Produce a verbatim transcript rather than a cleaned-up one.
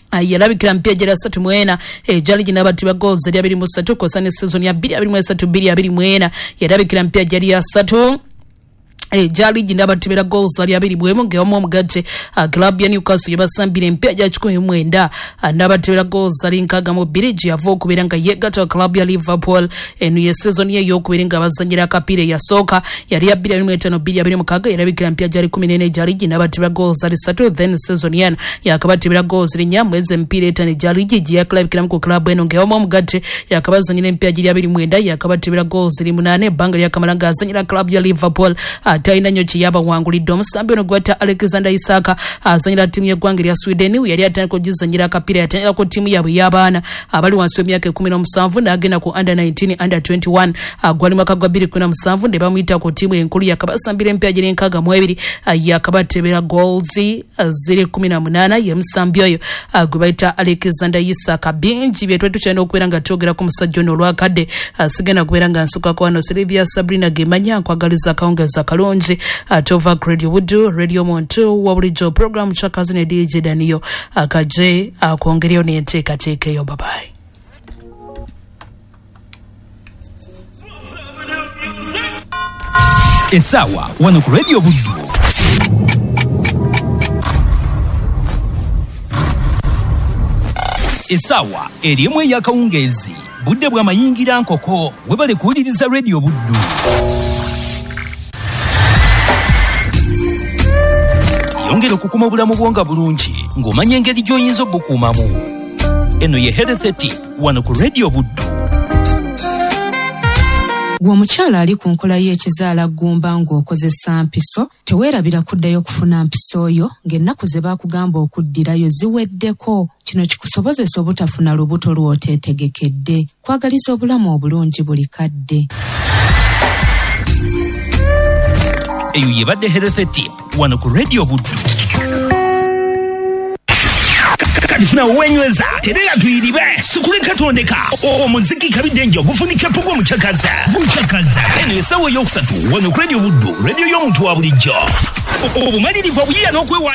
yalabikira mpya jera satu mwena ejali jina bati bagoza ya biri musatu kosane season ya biri abiri mwesatu biri abiri mwena yalabikira mpya jari ya satu E jali jina batibera goals ali abiri bwemo ngeomo mugate club ya Newcastle yabasambire mpya ja chikumi mwenda nabatibera goals ali nkaga mu biriji avo kuberanga yegato club ya Liverpool enu ye season ye yokuberenga bazanyira kapire ya soka yali abiri abiri mwetano biri abiri mukaga yarabikira mpya jali kumi nene jali jina batibera goals ali satu then season yana yakabatibera goals ali nyamweze mpire etane jali jiji ya club kila mko club enu ngeomo mugate yakabazanyira mpya jali abiri mwenda yakabatibera goals ali munane banga ya kamalanga azanyira club ya Liverpool taina nyochi yaba wangulidde omusambi ono gwata Alexander Isaka azanyira timu y'eggwanga ya Sweden yali atandika okuzanyira kapira yatandika ko timu yabwe y'abaana abali wansi w'emyaka kumi na musanvu n'agenda ku under nineteen under twenty-one agwali mwaka gwa bbiri kumi na musanvu ne bamuyita ku timu enkulu yakabasambira empya giri nkaaga mu ebiri yakabatebera goals ziri kumi na munaana ye musambi oyo gwe bayita Alexander Isaka bingi bye twetu kyalina okubeera nga twogera ku musajja ono olwakadde asigenda kubeera nga nsukako wano Sylvia Sabrina Gemanya nkwagaliza akawungeza kalungi atova Radio Wudu Radio Montu wabulijo program chakazi ne D J Daniyo akaje akongereo ne teka teke yo babai Esawa wano ku Radio Wudu Esawa eriemwe yakawungezi budde bwa mayingira nkoko webale kuwuliriza Radio Wudu yongera okukuma obulamu bwonga bulungi ng'omanya engeri gy'oyinza obukuumamu. Eno ye Health Tip wano ku Radio Buddu. Gwe omukyala ali ku nkola y'ekizaala ggumba ng'okozesa mpiso teweerabira kuddayo kufuna mpiso oyo ng'ennaku ze baakugamba okuddirayo ziweddeko. Kino kikusobozesa obutafuna lubuto lw'oteetegekedde. Kwagaliza obulamu obulungi buli kadde. Eyo yebadde Health Tip wano ku Radio Buddu. Kadifuna wenyweza terera tuyiribe sukuleka tondeka omuziki kabidde njo gufunike pugwa muchakaza muchakaza eno esawo yokusatu wano ku Radio Buddu radio y'omuntu wa bulijjo obumalirivu obuyiya n'okwewa